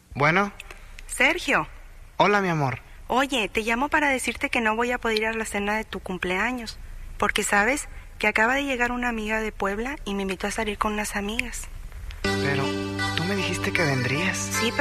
Bueno. Sergio. Hola, mi amor. Oye, te llamo para decirte que no voy a poder ir a la cena de tu cumpleaños, porque sabes que acaba de llegar una amiga de Puebla y me invitó a salir con unas amigas. Pero tú me dijiste que vendrías. Sí,